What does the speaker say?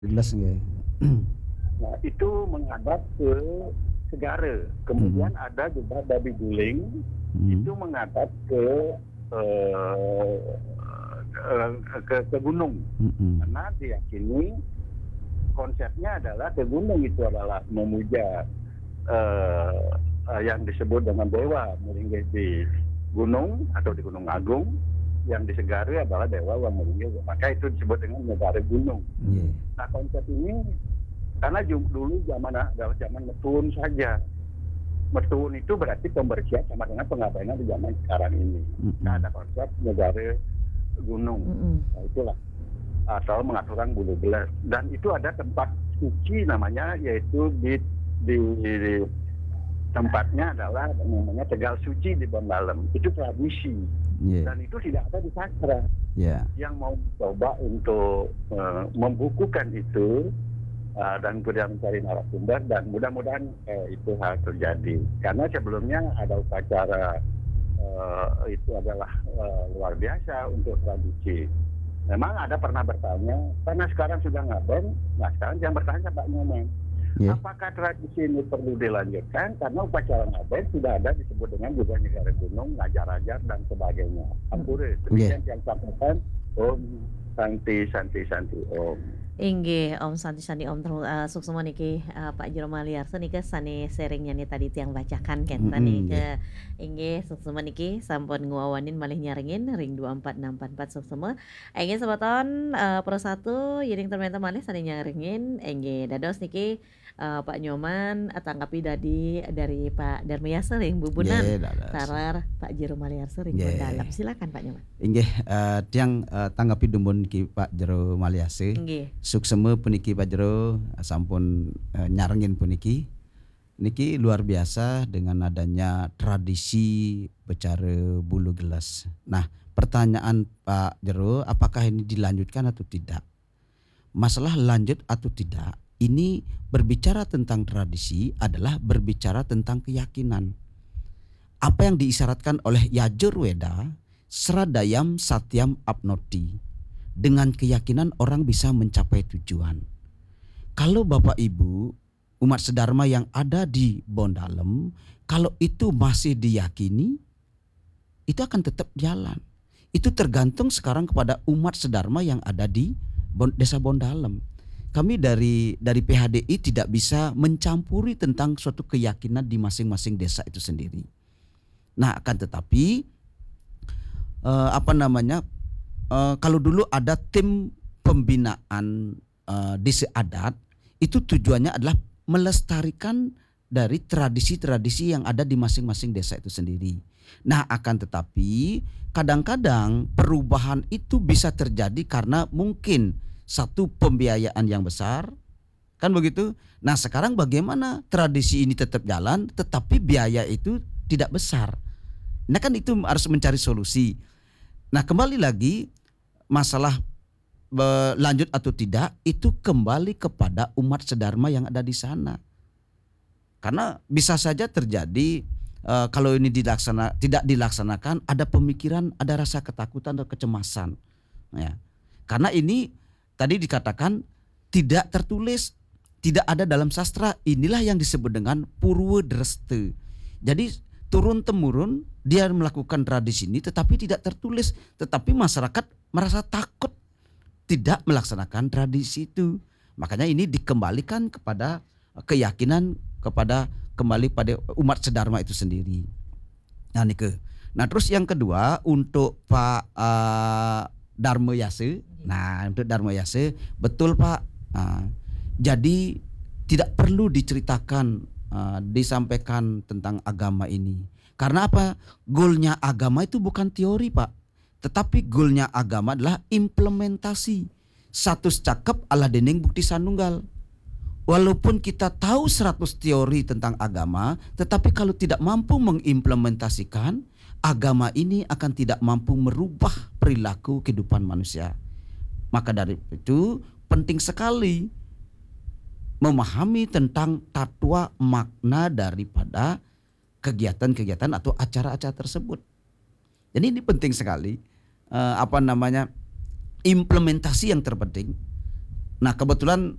Jelas nggih. Nah, itu menghadap ke Segara. Kemudian ada juga babi guling, itu menghadap ke eh, ke gunung. Karena diyakini konsepnya adalah ke gunung itu adalah memuja yang disebut dengan dewa meringgi di gunung atau di Gunung Agung, yang di Segara adalah dewa yang meringgi, maka itu disebut dengan negara gunung. Nah, konsep ini karena dulu zaman adalah zaman metun saja. Metun itu berarti pembersihan sama dengan pengabenan di zaman sekarang ini. Nah, ada konsep negara gunung. Nah, itulah atau mengaturkan bulu belas. Dan itu ada tempat suci namanya, yaitu di tempatnya adalah namanya Tegal Suci di Bondalem. Itu tradisi. Dan itu tidak ada di sastra. Yang mau coba untuk membukukan itu dan kemudian mencari narasumber, dan mudah-mudahan itu hal terjadi. Karena sebelumnya ada upacara itu adalah luar biasa untuk tradisi. Memang ada pernah bertanya, karena sekarang sudah ngaben, nah sekarang yang bertanya Pak Nyoman, apakah tradisi ini perlu dilanjutkan? Karena upacara ngaben sudah ada disebut dengan juga negara gunung, ngajar-ajar dan sebagainya. Ampure, demikian yang sampaikan. Om Santi Santi Santi Om. Inggih, Om Santi Santi Om suksema niki Pak Jero Maliarso niki sani sharing-nya nih tadi tiang bacakan kenta ke inggih suksema niki sampun nguawanin malih nyaringin ring 24644 suksema. Inggih sabaton pro 1 yiring termenta malih sani nyaringin inggih dados niki Pak Nyoman tanggapi dari Pak Darmiasa ring bubunan sarar Pak Jero Maliarso ring dalam. Silakan Pak Nyoman. Inggih tiang tanggapi dumun ki Pak Jero Maliase. Suksema puniki Pak Jero sampun nyarengin puniki. Niki luar biasa dengan adanya tradisi bicara bulu gelas. Nah, pertanyaan Pak Jero, apakah ini dilanjutkan atau tidak? Masalah lanjut atau tidak, ini berbicara tentang tradisi adalah berbicara tentang keyakinan. Apa yang diisyaratkan oleh Yajurweda, Sradayam Satyam Apnoti. Dengan keyakinan orang bisa mencapai tujuan. Kalau Bapak Ibu umat sedharma yang ada di Bondalem, kalau itu masih diyakini, itu akan tetap jalan. Itu tergantung sekarang kepada umat sedharma yang ada di Desa Bondalem. Kami dari PHDI tidak bisa mencampuri tentang suatu keyakinan di masing-masing desa itu sendiri. Nah, akan tetapi kalau dulu ada tim pembinaan desa adat, itu tujuannya adalah melestarikan dari tradisi-tradisi yang ada di masing-masing desa itu sendiri. Nah, akan tetapi kadang-kadang perubahan itu bisa terjadi karena mungkin satu pembiayaan yang besar, kan begitu. Nah, sekarang bagaimana tradisi ini tetap jalan tetapi biaya itu tidak besar. Nah, kan itu harus mencari solusi. Nah, kembali lagi masalah lanjut atau tidak itu kembali kepada umat sedharma yang ada di sana. Karena bisa saja terjadi kalau ini tidak dilaksanakan, ada pemikiran, ada rasa ketakutan atau kecemasan. Ya. Karena ini tadi dikatakan tidak tertulis, tidak ada dalam sastra. Inilah yang disebut dengan purwa dreste. Jadi turun-temurun dia melakukan tradisi ini tetapi tidak tertulis, tetapi masyarakat merasa takut tidak melaksanakan tradisi itu. Makanya ini dikembalikan kepada keyakinan, kembali pada umat sedharma itu sendiri. Nah, terus yang kedua untuk Pak Dharma Yase. Nah, untuk Dharma Yase betul Pak. Jadi tidak perlu diceritakan, disampaikan tentang agama ini. Karena apa? Goalnya agama itu bukan teori Pak, tetapi goalnya agama adalah implementasi. Satu cakep ala dening bukti sanunggal. Walaupun kita tahu 100 teori tentang agama, tetapi kalau tidak mampu mengimplementasikan, agama ini akan tidak mampu merubah perilaku kehidupan manusia. Maka dari itu penting sekali memahami tentang tatwa makna daripada kegiatan-kegiatan atau acara-acara tersebut. Jadi ini penting sekali implementasi yang terpenting. Nah kebetulan